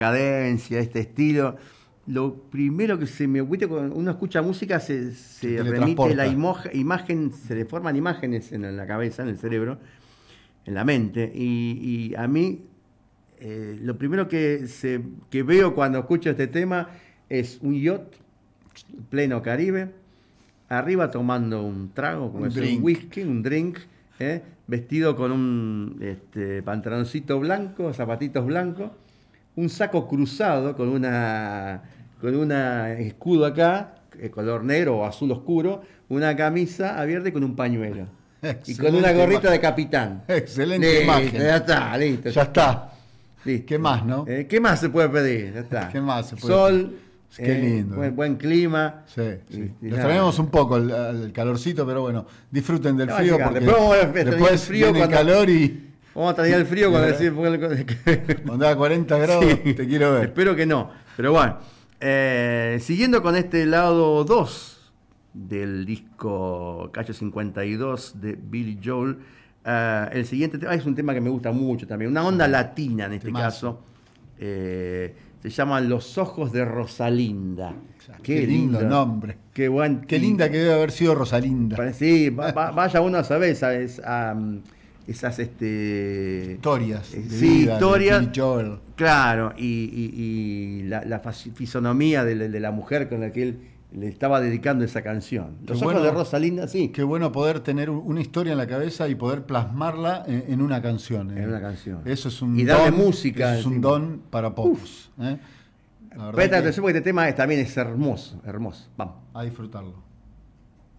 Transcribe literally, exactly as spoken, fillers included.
cadencia, este estilo. Lo primero que se me ocurre cuando uno escucha música, se, se Se remite la teletransporta. imagen, se le forman imágenes en la cabeza, en el cerebro, en la mente. Y, y a mí, eh, lo primero que, se, que veo cuando escucho este tema es un yacht, pleno Caribe, arriba tomando un trago, como Un es un drink. whisky, un drink, ¿eh? Vestido con un este, pantaloncito blanco, zapatitos blancos, un saco cruzado con una con una escudo acá, eh, color negro o azul oscuro, una camisa abierta y con un pañuelo. Y con una Excelente gorrita imagen. de capitán. Excelente Listo, imagen. ya está, listo. Ya está. Listo. ¿Qué más, no? Eh, ¿Qué más se puede pedir? Ya está. ¿Qué más se puede Sol, pedir? Qué eh, lindo, buen, ¿eh? buen clima. Sí, sí. Y- y Lo nada. extrañamos un poco el, el calorcito, pero bueno, disfruten del No, frío llegando. porque Después vamos a extrañar el después frío viene el cuando- calor y Vamos a traer el frío cuando Eh, decimos. cuando da cuarenta grados Sí. te quiero ver. Espero que no. Pero bueno, eh, siguiendo con este lado dos del disco Calle cincuenta y dos de Billy Joel, eh, el siguiente tema es un tema que me gusta mucho también, una onda latina en este Temazo. caso. eh, se llama Los ojos de Rosalinda. Qué, lindo nombre. Qué buen Qué linda que debe haber sido Rosalinda. Pare- Sí, va- va- vaya uno a saber esa- es, am, esas este, Historias. eh, de sí, vida, de historias. Billy Joel. Claro, y, y- y la, la fasi- fisonomía de la, de la mujer con la que él le estaba dedicando esa canción. Qué Los ojos bueno. de Rosalinda, sí, Qué bueno poder tener un- una historia en la cabeza y poder plasmarla en, en una canción. eh. en una canción. Eso es un Y darle don, música eso es un encima. don para pocos. eh. La verdad Presta que atención porque este tema es- también es hermoso, hermoso. Vamos. a disfrutarlo.